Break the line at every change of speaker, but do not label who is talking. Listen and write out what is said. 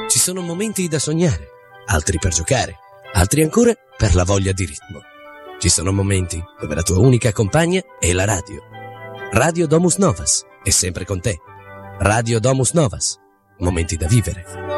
Ci sono momenti da sognare, altri per giocare, altri ancora per la voglia di ritmo. Ci sono momenti dove la tua unica compagna è la radio. Radio Domus Novas è sempre con te. Radio Domus Novas. Momenti da vivere.